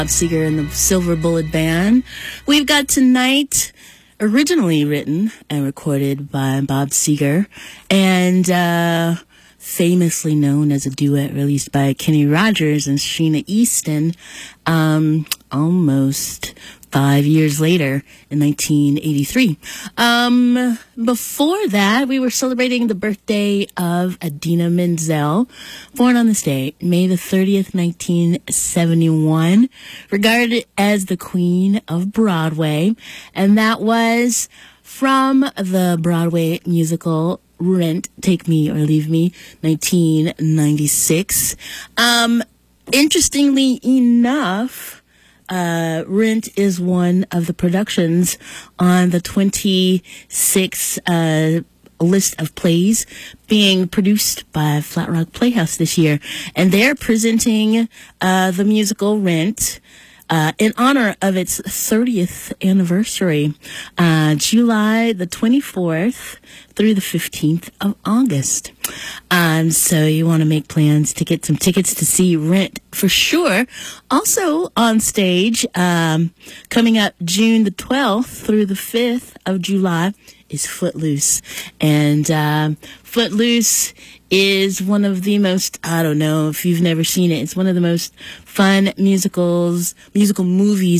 Bob Seger and the Silver Bullet Band. We've got Tonight, originally written and recorded by Bob Seger and famously known as a duet released by Kenny Rogers and Sheena Easton almost 5 years later in 1983. Before that, we were celebrating the birthday of Idina Menzel, born on this day, May the 30th, 1971, regarded as the Queen of Broadway. And that was from the Broadway musical Rent, Take Me or Leave Me, 1996. Interestingly enough, Rent is one of the productions on the 26 list of plays being produced by Flat Rock Playhouse this year. And they're presenting the musical Rent in honor of its 30th anniversary, July the 24th through the 15th of August. So you want to make plans to get some tickets to see Rent for sure. Also on stage, coming up June the 12th through the 5th of July is Footloose. And Footloose is one of the most, I don't know if you've never seen it, it's one of the most fun musical movies